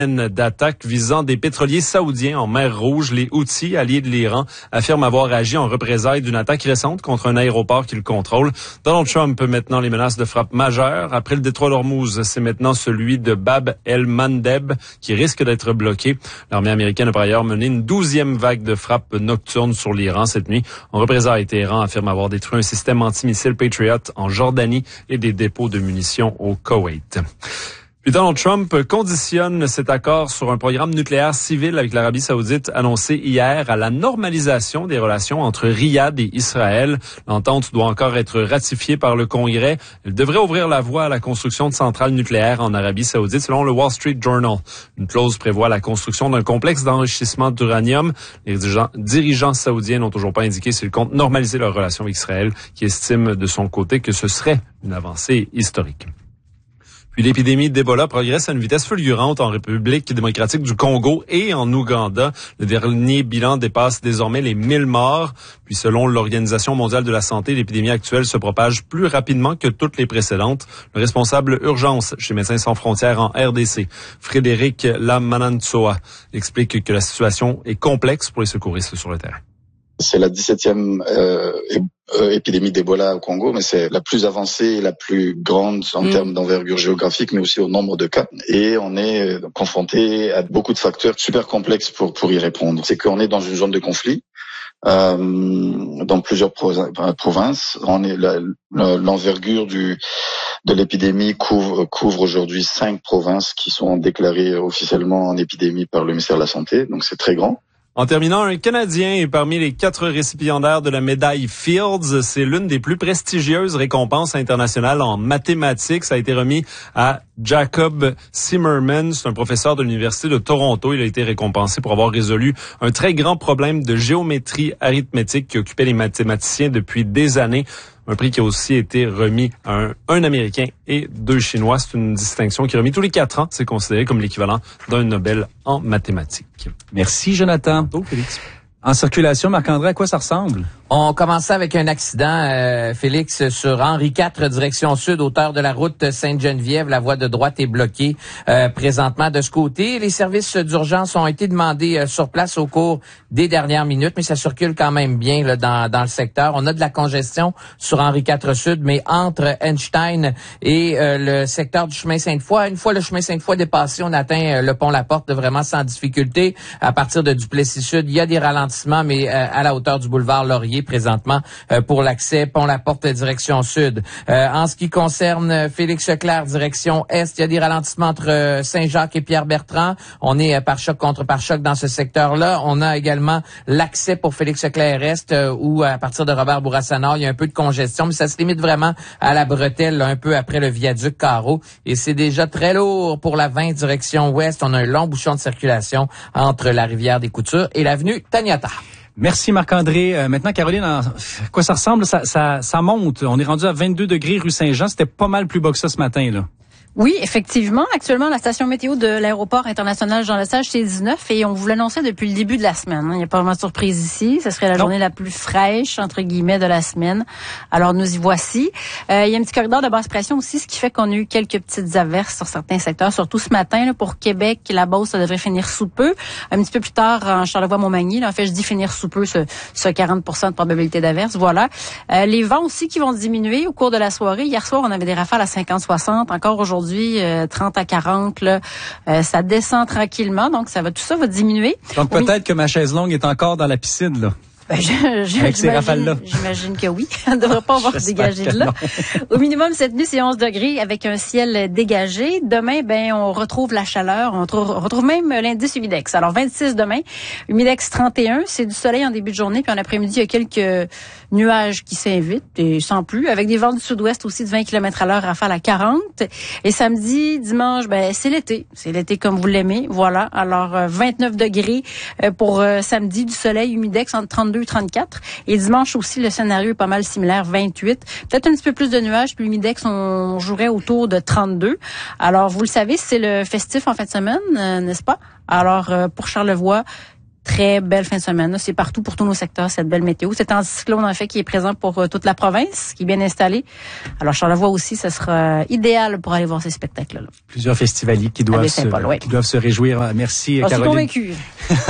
d'attaques visant des pétroliers saoudiens en mer Rouge. Les Houthis, alliés de l'Iran, affirment avoir agi en représailles d'une attaque récente contre un aéroport qu'ils contrôlent. Donald Trump maintenant les menaces de frappe majeures. Après le détroit d'Ormuz, c'est maintenant celui de Bab el-Mandeb qui risque d'être bloqué. L'armée américaine a par ailleurs mené une 12e vague de frappes nocturnes sur l'Iran cette nuit. En représailles, Téhéran affirme avoir détruit un système antimissile Patriot en Jordanie et des dépôts de munitions au Koweït. Puis Donald Trump conditionne cet accord sur un programme nucléaire civil avec l'Arabie saoudite annoncé hier à la normalisation des relations entre Riyad et Israël. L'entente doit encore être ratifiée par le Congrès. Elle devrait ouvrir la voie à la construction de centrales nucléaires en Arabie saoudite, selon le Wall Street Journal. Une clause prévoit la construction d'un complexe d'enrichissement d'uranium. Les dirigeants saoudiens n'ont toujours pas indiqué s'ils comptent normaliser leurs relations avec Israël, qui estime de son côté que ce serait une avancée historique. Puis l'épidémie d'Ebola progresse à une vitesse fulgurante en République démocratique du Congo et en Ouganda. Le dernier bilan dépasse désormais les 1000 morts. Puis selon l'Organisation mondiale de la santé, l'épidémie actuelle se propage plus rapidement que toutes les précédentes. Le responsable urgence chez Médecins sans frontières en RDC, Frédéric Lamanantsoa, explique que la situation est complexe pour les secouristes sur le terrain. C'est la 17e épidémie d'Ebola au Congo, mais c'est la plus avancée et la plus grande en termes d'envergure géographique, mais aussi au nombre de cas. Et on est confronté à beaucoup de facteurs super complexes pour y répondre. C'est qu'on est dans une zone de conflit, dans plusieurs provinces. L'envergure de l'épidémie couvre aujourd'hui 5 provinces qui sont déclarées officiellement en épidémie par le ministère de la Santé, donc c'est très grand. En terminant, un Canadien est parmi les 4 récipiendaires de la médaille Fields. C'est l'une des plus prestigieuses récompenses internationales en mathématiques. Ça a été remis à Jacob Zimmerman. C'est un professeur de l'Université de Toronto. Il a été récompensé pour avoir résolu un très grand problème de géométrie arithmétique qui occupait les mathématiciens depuis des années. Un prix qui a aussi été remis à un Américain et 2 Chinois. C'est une distinction qui est remise tous les 4 ans. C'est considéré comme l'équivalent d'un Nobel en mathématiques. Merci, Jonathan. Félix. En circulation, Marc-André, à quoi ça ressemble? On commençait avec un accident, Félix, sur Henri IV, direction sud, hauteur de la route Sainte-Geneviève. La voie de droite est bloquée présentement de ce côté. Les services d'urgence ont été demandés sur place au cours des dernières minutes, mais ça circule quand même bien là, dans le secteur. On a de la congestion sur Henri IV Sud, mais entre Einstein et le secteur du chemin Sainte-Foy. Une fois le chemin Sainte-Foy dépassé, on atteint le pont La Porte vraiment sans difficulté. À partir de Duplessis Sud, il y a des ralentissements, mais à la hauteur du boulevard Laurier présentement pour l'accès pont La Porte direction sud. En ce qui concerne Félix Leclerc direction est, il y a des ralentissements entre Saint-Jacques et Pierre-Bertrand. On est pare-choc contre pare-choc dans ce secteur-là. On a également l'accès pour Félix Leclerc est où à partir de Robert Bourassa Nord, il y a un peu de congestion, mais ça se limite vraiment à la bretelle là, un peu après le viaduc Carreau et c'est déjà très lourd pour la 20 direction ouest. On a un long bouchon de circulation entre la rivière des Coutures et l'avenue Taniata. Merci Marc-André. Maintenant, Caroline, à quoi ça ressemble? Ça monte. On est rendu à 22 degrés rue Saint-Jean. C'était pas mal plus bas que ça ce matin, là. Oui, effectivement. Actuellement, la station météo de l'aéroport international Jean-Lesage, c'est 19 et on vous l'annonçait depuis le début de la semaine. Il n'y a pas vraiment de surprise ici. Ce serait la journée la plus fraîche, entre guillemets, de la semaine. Alors, nous y voici. Il y a un petit corridor de basse pression aussi, ce qui fait qu'on a eu quelques petites averses sur certains secteurs, surtout ce matin. Là, pour Québec, la Beauce, ça devrait finir sous peu. Un petit peu plus tard, en Charlevoix-Montmagny, là, en fait, je dis finir sous peu, ce 40% de probabilité d'averse. Voilà. Les vents aussi qui vont diminuer au cours de la soirée. Hier soir, on avait des rafales à 50-60. Encore aujourd'hui, 30 à 40, là, ça descend tranquillement, donc tout ça va diminuer. Donc peut-être que ma chaise longue est encore dans la piscine, là. Avec ces rafales-là. J'imagine que oui. On ne devrait pas avoir dégagé de là. Au minimum, cette nuit, c'est 11 degrés avec un ciel dégagé. Demain, on retrouve la chaleur. On retrouve même l'indice humidex. Alors, 26 demain. Humidex 31. C'est du soleil en début de journée. Puis en après-midi, il y a quelques nuages qui s'invitent et sans plus. Avec des vents du sud-ouest aussi de 20 km à l'heure, rafale à 40. Et samedi, dimanche, c'est l'été. C'est l'été comme vous l'aimez. Voilà. Alors, 29 degrés pour samedi, du soleil, humidex entre 32 34. Et dimanche aussi, le scénario est pas mal similaire, 28. Peut-être un petit peu plus de nuages, puis l'humidex, on jouerait autour de 32. Alors, vous le savez, c'est le festif en fin de semaine, n'est-ce pas? Alors, pour Charlevoix, très très belle fin de semaine. Là. C'est partout pour tous nos secteurs, cette belle météo. Cet anticyclone, en fait, qui est présent pour toute la province, qui est bien installé. Alors, Charlevoix aussi, ce sera idéal pour aller voir ces spectacles-là. Plusieurs festivaliers qui doivent se réjouir. Merci, Caroline. Je suis convaincue.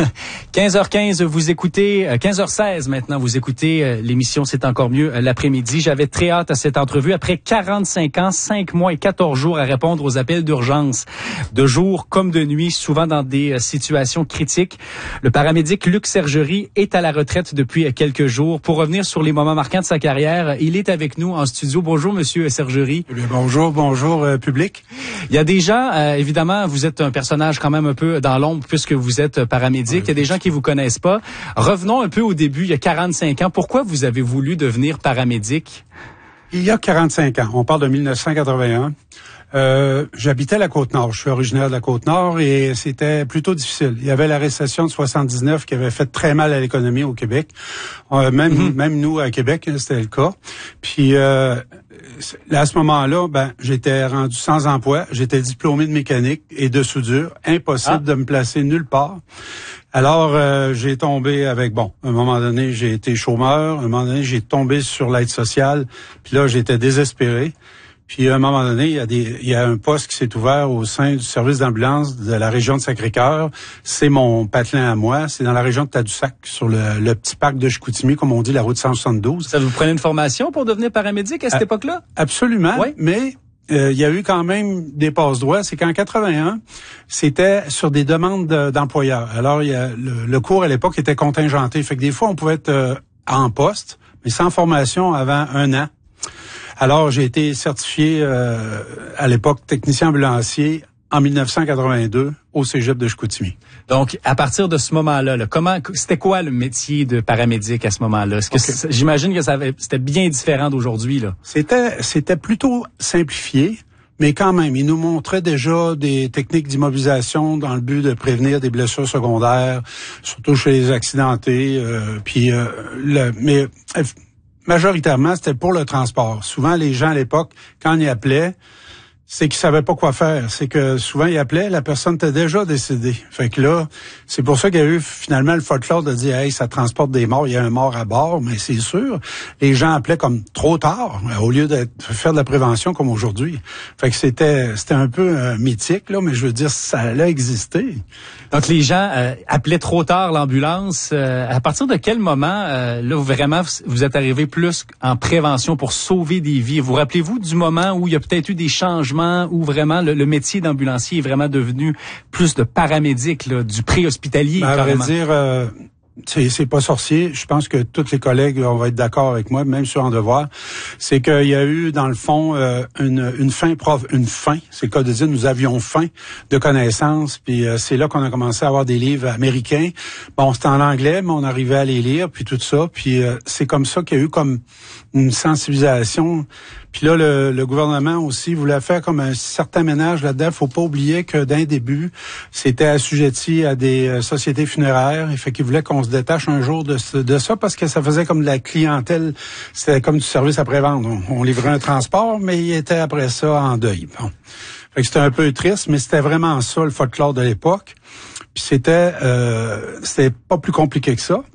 15h15, vous écoutez, 15h16 maintenant, vous écoutez l'émission C'est encore mieux l'après-midi. J'avais très hâte à cette entrevue. Après 45 ans, 5 mois et 14 jours à répondre aux appels d'urgence, de jour comme de nuit, souvent dans des situations critiques. Le paramédic Luc Sergerie est à la retraite depuis quelques jours. Pour revenir sur les moments marquants de sa carrière, il est avec nous en studio. Bonjour, Monsieur Sergerie. Eh bien, bonjour, public. Il y a des gens, évidemment, vous êtes un personnage quand même un peu dans l'ombre puisque vous êtes paramédic. Oui. Il y a des gens qui vous connaissent pas. Revenons un peu au début, il y a 45 ans. Pourquoi vous avez voulu devenir paramédic? Il y a 45 ans. On parle de 1981. J'habitais la Côte-Nord. Je suis originaire de la Côte-Nord et c'était plutôt difficile. Il y avait la récession de 79 qui avait fait très mal à l'économie au Québec. Même nous, à Québec, c'était le cas. Puis à ce moment-là, j'étais rendu sans emploi. J'étais diplômé de mécanique et de soudure. Impossible de me placer nulle part. Alors, j'ai tombé avec, à un moment donné, j'ai été chômeur. À un moment donné, j'ai tombé sur l'aide sociale. Puis là, j'étais désespéré. Puis à un moment donné, il y a un poste qui s'est ouvert au sein du service d'ambulance de la région de Sacré-Cœur. C'est mon patelin à moi. C'est dans la région de Tadoussac, sur le petit parc de Chicoutimi, comme on dit, la route 172. Ça vous prenait une formation pour devenir paramédic à cette époque-là? Absolument, oui. Mais il y a eu quand même des passe-droits. C'est qu'en 81, c'était sur des demandes d'employeurs. Alors, le cours à l'époque était contingenté. Fait que des fois, on pouvait être en poste, mais sans formation avant 1 an. Alors, j'ai été certifié à l'époque technicien ambulancier en 1982 au Cégep de Chicoutimi. Donc, à partir de ce moment-là, c'était quoi le métier de paramédic à ce moment-là? J'imagine que c'était bien différent d'aujourd'hui, là. C'était plutôt simplifié, mais quand même, il nous montrait déjà des techniques d'immobilisation dans le but de prévenir des blessures secondaires, surtout chez les accidentés. Mais majoritairement, c'était pour le transport. Souvent, les gens à l'époque, quand ils appelaient, c'est qu'ils savaient pas quoi faire. C'est que souvent, ils appelaient, la personne était déjà décédée. Fait que là, c'est pour ça qu'il y a eu finalement le folklore de dire « Hey, ça transporte des morts, il y a un mort à bord ». Mais c'est sûr, les gens appelaient comme trop tard, au lieu de faire de la prévention comme aujourd'hui. Fait que c'était un peu mythique, là, mais je veux dire, ça allait exister. Donc, les gens appelaient trop tard l'ambulance. À partir de quel moment, là, vraiment, vous êtes arrivé plus en prévention pour sauver des vies? Vous rappelez-vous du moment où il y a peut-être eu des changements, où vraiment le métier d'ambulancier est vraiment devenu plus de paramédic, là, du pré-hospitalier? À vrai dire, c'est pas sorcier. Je pense que tous les collègues vont être d'accord avec moi, même sur En Devoir. C'est qu'il y a eu, dans le fond, une faim, c'est le cas de dire, nous avions faim de connaissances, puis c'est là qu'on a commencé à avoir des livres américains. Bon, c'était en anglais, mais on arrivait à les lire, puis tout ça, puis c'est comme ça qu'il y a eu comme une sensibilisation. Puis là, le gouvernement aussi voulait faire comme un certain ménage là-dedans. Faut pas oublier que d'un début, c'était assujetti à des sociétés funéraires. Il fait qu'il voulait qu'on se détache un jour de ça parce que ça faisait comme de la clientèle. C'était comme du service après-vente. On livrait un transport, mais il était après ça en deuil. Bon. Fait que c'était un peu triste, mais c'était vraiment ça, le folklore de l'époque. Puis c'était pas plus compliqué que ça.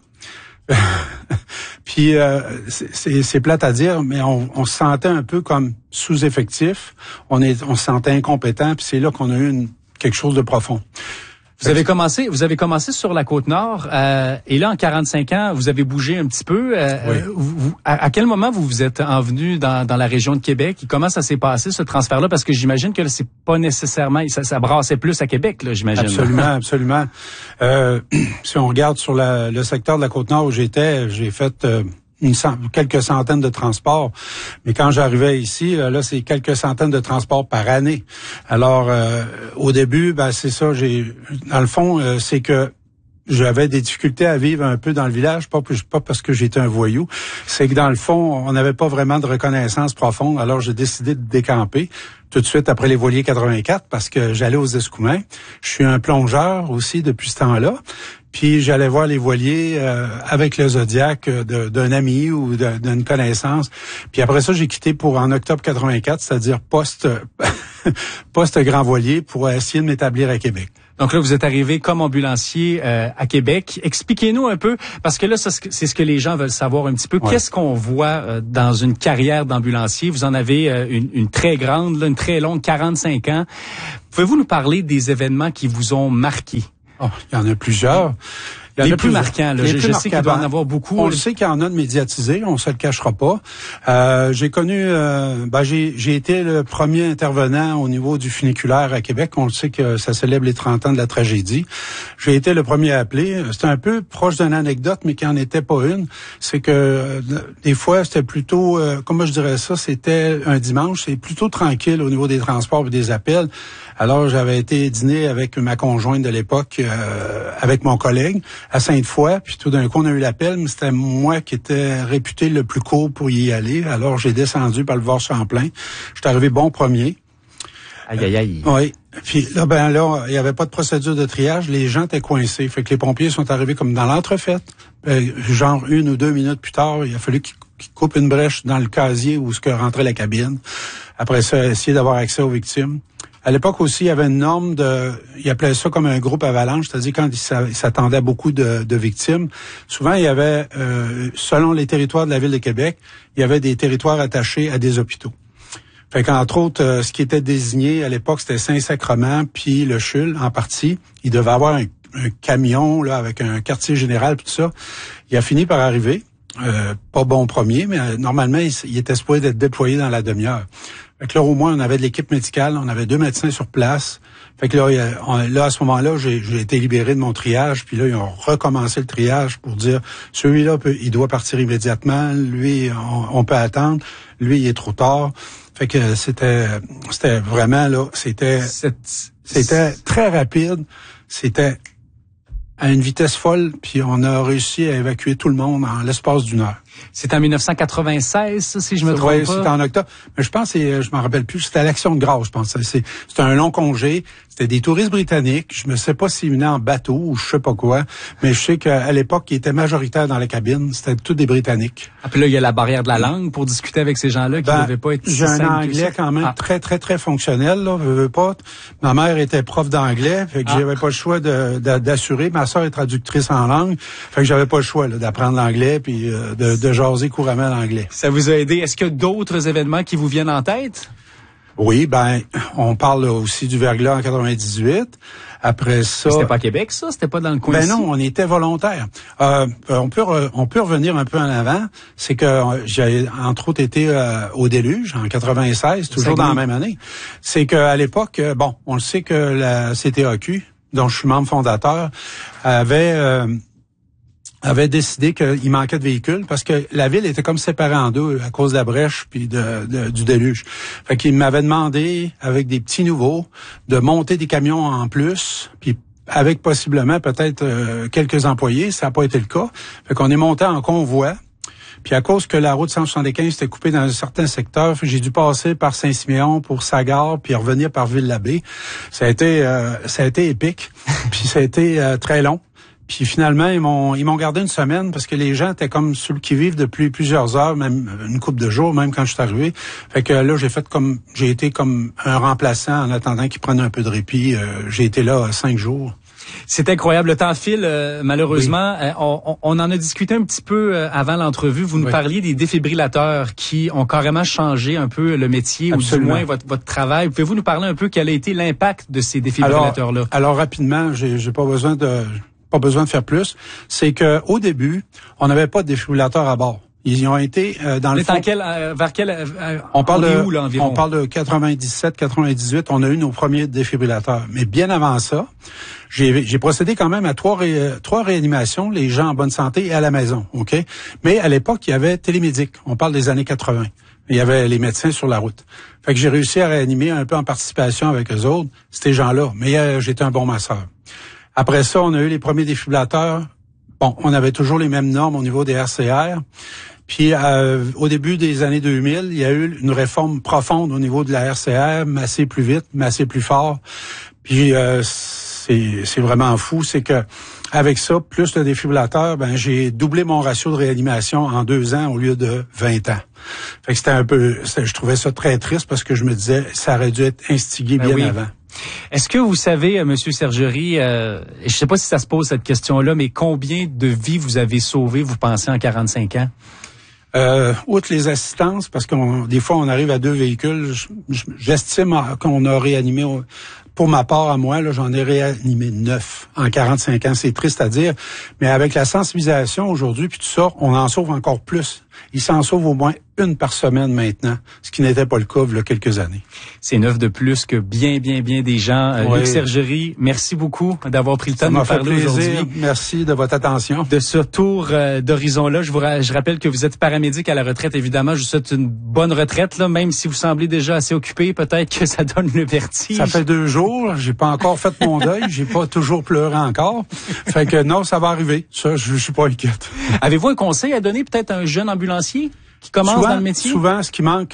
Puis c'est plate à dire, mais on se sentait un peu comme sous-effectif. On se sentait incompétent, puis c'est là qu'on a eu quelque chose de profond. Vous avez commencé sur la Côte-Nord, et là, en 45 ans, vous avez bougé un petit peu. Oui. À quel moment vous êtes envenu dans la région de Québec? Et comment ça s'est passé, ce transfert-là? Parce que j'imagine que c'est pas nécessairement, ça brassait plus à Québec, là, j'imagine. Absolument. Si on regarde sur le secteur de la Côte-Nord où j'ai fait quelques centaines de transports. Mais quand j'arrivais ici, là, c'est quelques centaines de transports par année. Alors, au début, c'est ça. Dans le fond, c'est que j'avais des difficultés à vivre un peu dans le village, pas parce que j'étais un voyou. C'est que dans le fond, on n'avait pas vraiment de reconnaissance profonde. Alors, j'ai décidé de décamper tout de suite après les Voiliers 84 parce que j'allais aux Escoumins. Je suis un plongeur aussi depuis ce temps-là. Puis j'allais voir les voiliers avec le Zodiac d'un ami ou d'une connaissance. Puis après ça, j'ai quitté en octobre 84, c'est-à-dire post Grand Voilier, pour essayer de m'établir à Québec. Donc là, vous êtes arrivé comme ambulancier à Québec. Expliquez-nous un peu, parce que là, c'est ce que les gens veulent savoir un petit peu. Ouais. Qu'est-ce qu'on voit dans une carrière d'ambulancier? Vous en avez une très grande, là, une très longue, 45 ans. Pouvez-vous nous parler des événements qui vous ont marqué? Oh, il y en a plusieurs. Les plus marquants, là. Je sais qu'il doit en avoir beaucoup. On le sait qu'il y en a de médiatisés, on se le cachera pas. J'ai connu, j'ai été le premier intervenant au niveau du funiculaire à Québec. On le sait que ça célèbre les 30 ans de la tragédie. J'ai été le premier à appeler. C'était un peu proche d'une anecdote, mais qui en était pas une. C'est que des fois, c'était plutôt, comment je dirais ça, c'était un dimanche, c'est plutôt tranquille au niveau des transports et des appels. Alors, j'avais été dîner avec ma conjointe de l'époque, avec mon collègue, à Sainte-Foy, puis tout d'un coup, on a eu l'appel, mais c'était moi qui étais réputé le plus court pour y aller. Alors, j'ai descendu par le Var-Champlain. J'étais arrivé bon premier. Aïe, aïe, aïe. Oui. Puis là, il n'y avait pas de procédure de triage. Les gens étaient coincés. Fait que les pompiers sont arrivés comme dans l'entrefaite. Genre 1 ou 2 minutes plus tard, il a fallu qu'ils coupent une brèche dans le casier où rentrait la cabine. Après ça, essayer d'avoir accès aux victimes. À l'époque aussi, il y avait une norme ils appelaient ça comme un groupe avalanche, c'est-à-dire quand ils s'attendaient à beaucoup de victimes. Souvent, il y avait, selon les territoires de la Ville de Québec, il y avait des territoires attachés à des hôpitaux. Fait qu'entre autres, ce qui était désigné à l'époque, c'était Saint-Sacrement, puis le CHUL en partie. Il devait avoir un camion là avec un quartier général, puis tout ça. Il a fini par arriver. Pas bon premier, mais normalement, il était supposé d'être déployé dans la demi-heure. Fait que là, au moins, on avait de l'équipe médicale, on avait 2 médecins sur place. Fait que là, à ce moment-là, j'ai été libéré de mon triage, puis là, ils ont recommencé le triage pour dire, celui-là, il doit partir immédiatement, lui, on peut attendre, lui, il est trop tard. Fait que c'était vraiment, là, c'était très rapide, c'était à une vitesse folle, puis on a réussi à évacuer tout le monde en l'espace d'1 heure. C'est en 1996, ça, si je me trompe pas. Oui, c'était en octobre. Mais je pense, je m'en rappelle plus, c'était à l'Action de grâce, je pense. C'était un long congé. C'était des touristes britanniques. Je ne sais pas s'ils venaient en bateau ou je sais pas quoi. Mais je sais qu'à l'époque, ils étaient majoritaires dans la cabine. C'était tous des Britanniques. Ah, puis là, il y a la barrière de la langue pour discuter avec ces gens-là qui ne devaient pas être J'ai un anglais quand même très, très, très fonctionnel, là. Veux pas. Ma mère était prof d'anglais. Fait que j'avais pas le choix d'assurer. Ma sœur est traductrice en langue. Fait que j'avais pas le choix, là, d'apprendre l'anglais puis de jaser couramment l'anglais. Ça vous a aidé. Est-ce qu'il y a d'autres événements qui vous viennent en tête? Oui, on parle aussi du verglas en 98. Après ça... C'était pas à Québec, ça? C'était pas dans le coin ici? Non, on était volontaires. On peut revenir un peu en avant. C'est que j'ai, entre autres, été au Déluge en 96, toujours dans la même année. C'est qu'à l'époque, on le sait que la CTAQ, dont je suis membre fondateur, avait décidé qu'il manquait de véhicules parce que la ville était comme séparée en deux à cause de la brèche puis du déluge. Fait qu'il m'avait demandé, avec des petits nouveaux, de monter des camions en plus, puis avec possiblement peut-être quelques employés. Ça n'a pas été le cas. Fait qu'on est monté en convoi. Puis à cause que la route 175 était coupée dans un certain secteur, j'ai dû passer par Saint-Siméon pour Sagard, puis revenir par Ville-l'Abbé. Ça a été épique, puis ça a été très long. Puis finalement, ils m'ont gardé une semaine parce que les gens étaient comme ceux qui vivent depuis plusieurs heures, même une couple de jours, même quand je suis arrivé. Fait que là, j'ai été comme un remplaçant en attendant qu'ils prennent un peu de répit. J'ai été là 5 jours. C'est incroyable. Le temps file, malheureusement. Oui. On en a discuté un petit peu avant l'entrevue. Vous nous parliez des défibrillateurs qui ont carrément changé un peu le métier. Absolument. Ou du moins votre travail. Pouvez-vous nous parler un peu quel a été l'impact de ces défibrillateurs-là? Alors rapidement, j'ai pas besoin de faire plus, c'est que au début, on n'avait pas de défibrillateur à bord. Ils y ont été dans le fond. Vers quel on parle de où, là, environ? On parle de 97, 98, on a eu nos premiers défibrillateurs. Mais bien avant ça, j'ai procédé quand même à trois réanimations, les gens en bonne santé et à la maison, OK? Mais à l'époque, il y avait télémédic. On parle des années 80. Il y avait les médecins sur la route. Fait que j'ai réussi à réanimer un peu en participation avec eux autres, ces gens-là. Mais j'étais un bon masseur. Après ça, on a eu les premiers défibrillateurs. On avait toujours les mêmes normes au niveau des RCR. Puis, au début des années 2000, il y a eu une réforme profonde au niveau de la RCR, masser plus vite, masser plus fort. Puis, c'est vraiment fou, c'est que avec ça, plus le défibrillateur, j'ai doublé mon ratio de réanimation en 2 ans au lieu de 20 ans. Fait que je trouvais ça très triste parce que je me disais, ça aurait dû être instigué bien avant. Est-ce que vous savez, Monsieur Sergerie, je ne sais pas si ça se pose cette question-là, mais combien de vies vous avez sauvées, vous pensez, en 45 ans? Outre les assistances, parce que des fois on arrive à 2 véhicules, j'estime qu'on a réanimé, pour ma part à moi, là, j'en ai réanimé 9 en 45 ans. C'est triste à dire, mais avec la sensibilisation aujourd'hui puis tout ça, on en sauve encore plus. Il s'en sauve au moins 1 par semaine maintenant, ce qui n'était pas le cas il y a quelques années. C'est 9 de plus que bien des gens. Oui. Luc Sergerie, merci beaucoup d'avoir pris le temps de nous parler aujourd'hui. Merci de votre attention. De ce tour d'horizon-là, je rappelle que vous êtes paramédic à la retraite, évidemment. Je vous souhaite une bonne retraite, là, même si vous semblez déjà assez occupé. Peut-être que ça donne le vertige. Ça fait 2 jours, j'ai pas encore fait mon deuil, j'ai pas toujours pleuré encore. Fait que non, ça va arriver. Ça, je suis pas inquiète. Avez-vous un conseil à donner peut-être à un jeune ambulancier qui commence dans le métier? Souvent, ce qui manque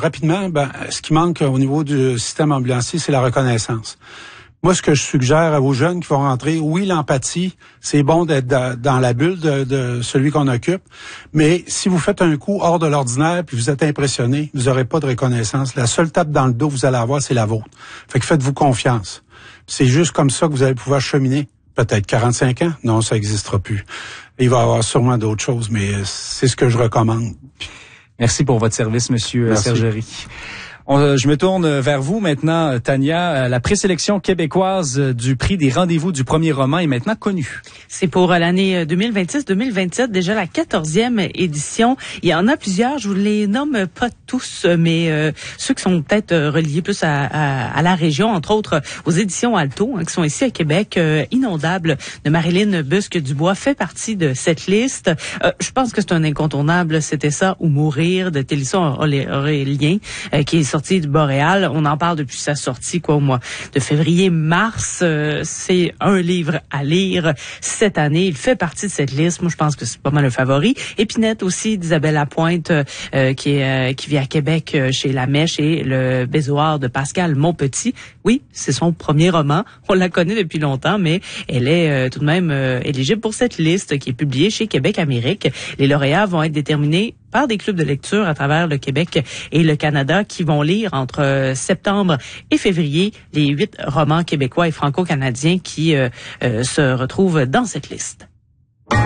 ce qui manque au niveau du système ambulancier, c'est la reconnaissance. Moi, ce que je suggère à vos jeunes qui vont rentrer, oui, l'empathie, c'est bon d'être dans la bulle de celui qu'on occupe, mais si vous faites un coup hors de l'ordinaire puis vous êtes impressionné, vous n'aurez pas de reconnaissance. La seule tape dans le dos que vous allez avoir, c'est la vôtre. Fait que faites-vous confiance. C'est juste comme ça que vous allez pouvoir cheminer. Peut-être 45 ans? Non, ça n'existera plus. Il va y avoir sûrement d'autres choses, mais c'est ce que je recommande. Merci pour votre service, Monsieur Sergerie. Je me tourne vers vous maintenant, Tania. La présélection québécoise du prix des rendez-vous du premier roman est maintenant connue. C'est pour l'année 2026-2027, déjà la 14e édition. Il y en a plusieurs, je vous les nomme pas tous, mais ceux qui sont peut-être reliés plus à la région, entre autres aux éditions Alto, qui sont ici à Québec. Inondable de Marilyn Busque-Dubois fait partie de cette liste. Je pense que c'est un incontournable, c'était ça ou mourir de Télissa Aurélien, qui est sorti du Boréal. On en parle depuis sa sortie, au mois de février-mars. C'est un livre à lire cette année. Il fait partie de cette liste. Moi, je pense que c'est pas mal un favori. Épinette aussi, d'Isabelle Lapointe, qui vit à Québec chez La Mèche, et Le Bézoard de Pascal Monpetit. Oui, c'est son premier roman. On la connaît depuis longtemps, mais elle est tout de même éligible pour cette liste qui est publiée chez Québec Amérique. Les lauréats vont être déterminés par des clubs de lecture à travers le Québec et le Canada qui vont lire entre septembre et février les 8 romans québécois et franco-canadiens qui se retrouvent dans cette liste.